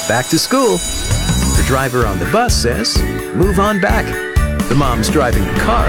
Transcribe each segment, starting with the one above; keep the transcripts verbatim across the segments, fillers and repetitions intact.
back to school. The driver on the bus says, move on back. The mom's driving the car.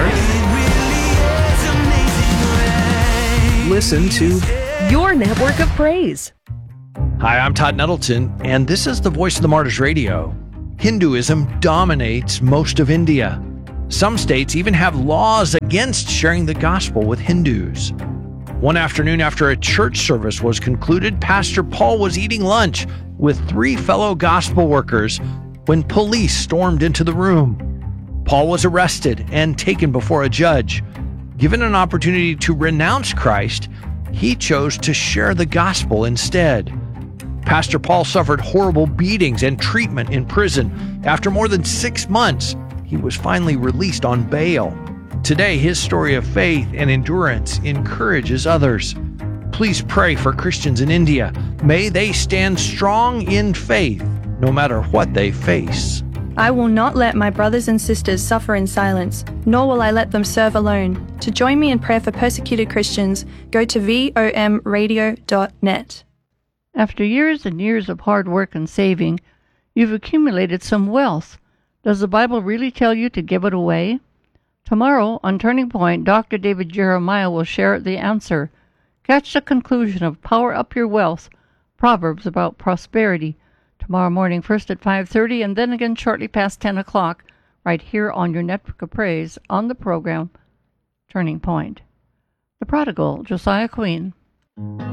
Listen to your network of praise. Hi, I'm Todd Nettleton, and this is the Voice of the Martyrs Radio. Hinduism dominates most of India. Some states even have laws against sharing the gospel with Hindus. One afternoon after a church service was concluded, Pastor Paul was eating lunch with three fellow gospel workers when police stormed into the room. Paul was arrested and taken before a judge. Given an opportunity to renounce Christ, he chose to share the gospel instead. Pastor Paul suffered horrible beatings and treatment in prison. After more than six months, he was finally released on bail. Today, his story of faith and endurance encourages others. Please pray for Christians in India. May they stand strong in faith, no matter what they face. I will not let my brothers and sisters suffer in silence, nor will I let them serve alone. To join me in prayer for persecuted Christians, go to V O M radio dot net. After years and years of hard work and saving, you've accumulated some wealth. Does the Bible really tell you to give it away? Tomorrow, on Turning Point, Doctor David Jeremiah will share the answer. Catch the conclusion of Power Up Your Wealth, Proverbs about prosperity, tomorrow morning, first at five thirty, and then again shortly past ten o'clock, right here on your Network of Praise on the program Turning Point. The Prodigal, Josiah Queen.